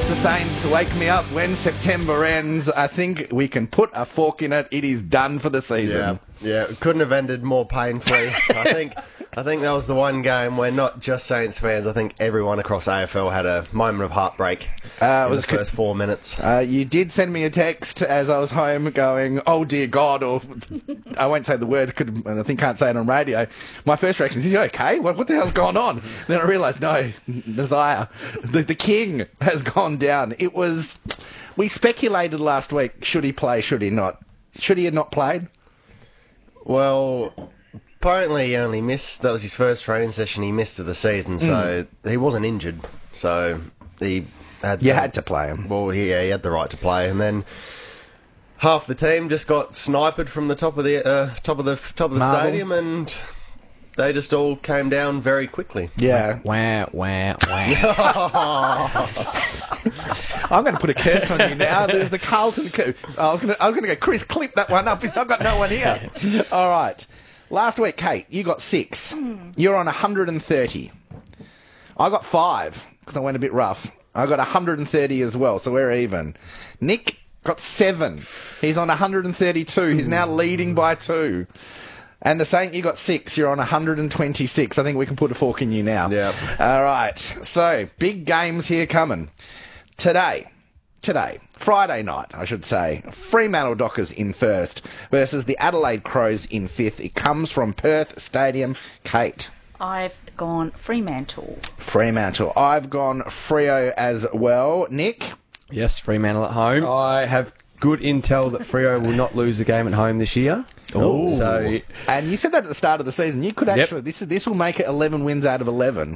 the Saints wake me up when September ends. I think we can put a fork in it. It is done for the season. Yeah, it couldn't have ended more painfully. I think that was the one game where not just Saints fans, I think everyone across AFL had a moment of heartbreak in the first 4 minutes. You did send me a text as I was home going, oh dear God, or I won't say the words, I think can't say it on radio. My first reaction is you okay? What the hell's gone on? Then I realised, no, Desire, the king has gone down. We speculated last week, should he play, should he not? Should he have not played? Well, apparently he only missed, that was his first training session, he missed of the season, so he wasn't injured, so he had had to play him. Well, he had the right to play, and then half the team just got sniped from the top of the stadium, and they just all came down very quickly. Yeah. Wah, wah, wah. I'm going to put a curse on you now. There's the Carlton. I was going to go, Chris, clip that one up. I've got no one here. All right. Last week, Kate, you got 6. You're on 130. I got 5 because I went a bit rough. I got 130 as well, so we're even. Nick got 7. He's on 132. He's now leading by 2. And the Saint, you got 6. You're on 126. I think we can put a fork in you now. Yeah. All right. So, big games here coming. Today, Friday night, I should say, Fremantle Dockers in first versus the Adelaide Crows in 5th. It comes from Perth Stadium. Kate. I've gone Fremantle. I've gone Freo as well. Nick. Yes, Fremantle at home. I have good intel that Freo will not lose a game at home this year. Oh, so and you said that at the start of the season. You could actually this will make it 11 wins out of 11.